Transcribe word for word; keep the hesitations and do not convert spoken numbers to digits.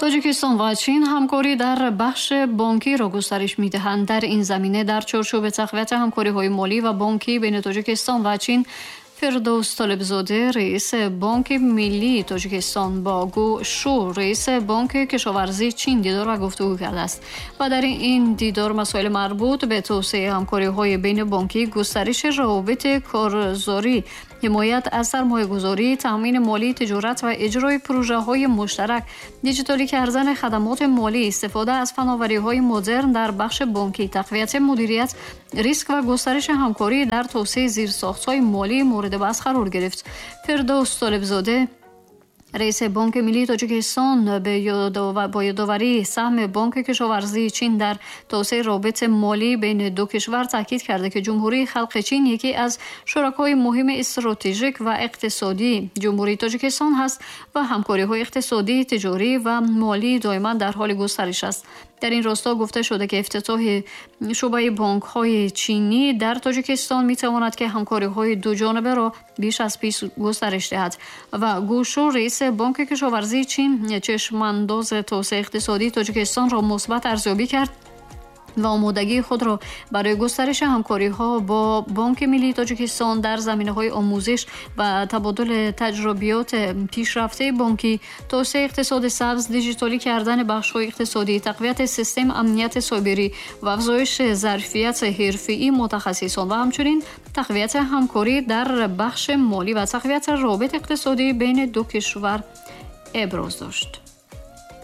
تاجیکستان و چین همکاری در بخش بانکی را گسترش می‌دهند. در این زمینه در چارچوب تقویت همکاری‌های مالی و بانکی بین تاجیکستان و چین، فردوس طالبزاده رئیس بانک ملی تاجیکستان با گو شو رئیس بانک کشاورزی چین دیدار و گفتگو کرده است و در این دیدار مسائل مربوط به توسعه همکاری‌های بین بانکی، گسترش روابط کارزاری، حمایت از سرمایه‌گذاری، تامین مالی، تجارت و اجرای پروژه‌های مشترک، دیجیتالی کردن خدمات مالی، استفاده از فناوری‌های مدرن در بخش بانکی، تقویت مدیریت ریسک و گسترش همکاری در توسعه زیرساخت‌های مالی مورد بحث قرار گرفت. فردوس طالبزاده رئیس بانک ملی تاجیکستان با یادآوری سهم بانک کشاورزی چین در توسعه روابط مالی بین دو کشور تاکید کرده که جمهوری خلق چین یکی از شرکای مهم استراتژیک و اقتصادی جمهوری تاجیکستان هست و همکاری‌های اقتصادی، تجاری و مالی دائما در حال گسترش است. در این راستا گفته شده که افتتاح شعبه بانک‌های چینی در تاجیکستان می‌تواند که همکاری‌های دو جانبه را بیش از پیش گسترش دهد و گوشو رئیس بانک کشاورزی چین چشمانداز توسعه اقتصادی تاجیکستان را مثبت ارزیابی کرد و آمادگی خود را برای گسترش همکاری‌ها با بانک ملی تاجیکستان در زمینه‌های آموزش و تبادل تجربیات پیشرفته بانکی، توسعه اقتصاد سبز، دیجیتالی کردن بخش‌های اقتصادی، تقویت سیستم امنیت سایبری و افزایش ظرفیت حرفه‌ای متخصصان و همچنین تقویت همکاری در بخش مالی و تقویت روابط اقتصادی بین دو کشور ابراز داشت.